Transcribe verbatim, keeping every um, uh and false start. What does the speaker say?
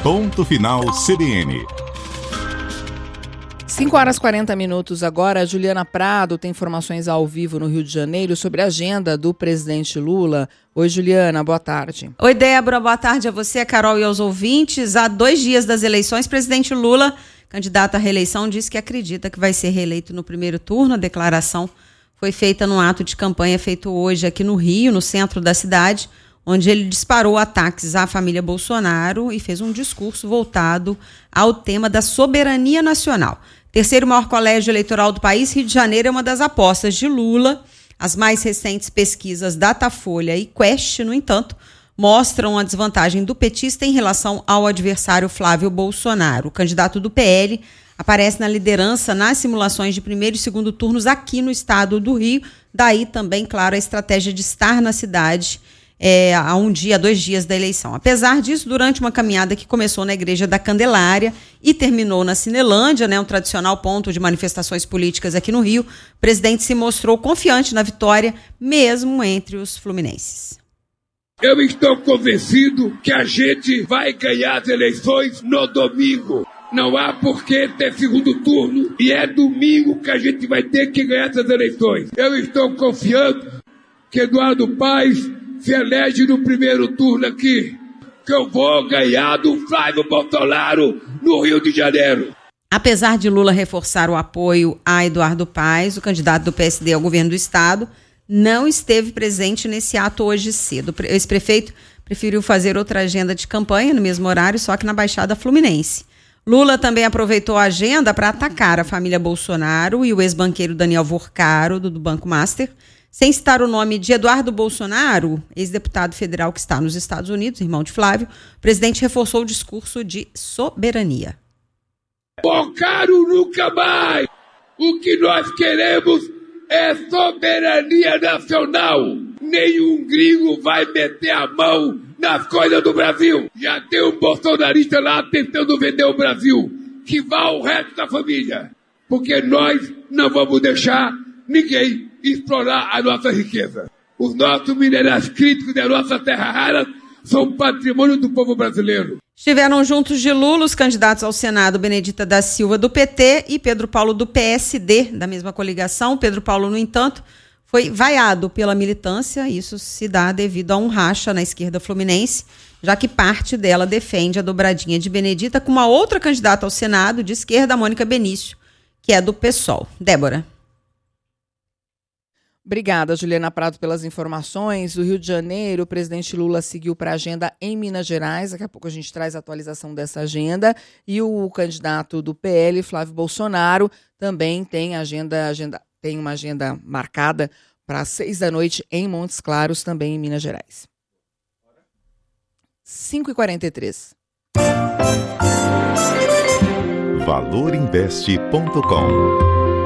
Ponto Final C B N. cinco horas e quarenta minutos agora. A Juliana Prado tem informações ao vivo no Rio de Janeiro sobre a agenda do presidente Lula. Oi, Juliana, boa tarde. Oi, Débora, boa tarde a você, a Carol e aos ouvintes. Há dois dias das eleições, presidente Lula, candidato à reeleição, disse que acredita que vai ser reeleito no primeiro turno. A declaração foi feita num ato de campanha feito hoje aqui no Rio, no centro da cidade, onde ele disparou ataques à família Bolsonaro e fez um discurso voltado ao tema da soberania nacional. Terceiro maior colégio eleitoral do país, Rio de Janeiro é uma das apostas de Lula. As mais recentes pesquisas Datafolha e Quest, no entanto, mostram a desvantagem do petista em relação ao adversário Flávio Bolsonaro. O candidato do P L aparece na liderança nas simulações de primeiro e segundo turnos aqui no estado do Rio. Daí também, claro, a estratégia de estar na cidade é, há um dia, dois dias da eleição. Apesar disso, durante uma caminhada que começou na Igreja da Candelária e terminou na Cinelândia, né, um tradicional ponto de manifestações políticas aqui no Rio, o presidente se mostrou confiante na vitória, mesmo entre os fluminenses. Eu estou convencido que a gente vai ganhar as eleições no domingo. Não há por que ter segundo turno e é domingo que a gente vai ter que ganhar essas eleições. Eu estou confiando que Eduardo Paes se elege no primeiro turno aqui, que eu vou ganhar do Flávio Bolsonaro no Rio de Janeiro. Apesar de Lula reforçar o apoio a Eduardo Paes, o candidato do P S D ao governo do estado, não esteve presente nesse ato hoje cedo. O ex-prefeito preferiu fazer outra agenda de campanha no mesmo horário, só que na Baixada Fluminense. Lula também aproveitou a agenda para atacar a família Bolsonaro e o ex-banqueiro Daniel Vorcaro, do Banco Master, sem citar o nome de Eduardo Bolsonaro, ex-deputado federal que está nos Estados Unidos, irmão de Flávio. O presidente reforçou o discurso de soberania. Vorcaro nunca mais! O que nós queremos é soberania nacional. Nenhum gringo vai meter a mão nas coisas do Brasil. Já tem um bolsonarista lá tentando vender o Brasil. Que vá ao resto da família. Porque nós não vamos deixar ninguém explorar a nossa riqueza. Os nossos minerais críticos da nossa terra rara são patrimônio do povo brasileiro. Estiveram juntos de Lula os candidatos ao Senado Benedita da Silva do P T e Pedro Paulo do P S D, da mesma coligação. Pedro Paulo, no entanto, foi vaiado pela militância. Isso se dá devido a um racha na esquerda fluminense, já que parte dela defende a dobradinha de Benedita com uma outra candidata ao Senado de esquerda, Mônica Benício, que é do PSOL. Débora. Obrigada, Juliana Prado, pelas informações. Do Rio de Janeiro, o presidente Lula seguiu para a agenda em Minas Gerais. Daqui a pouco a gente traz a atualização dessa agenda. E o candidato do P L, Flávio Bolsonaro, também tem, agenda, agenda, tem uma agenda marcada para as seis da noite em Montes Claros, também em Minas Gerais. cinco e quarenta e três. valor investe ponto com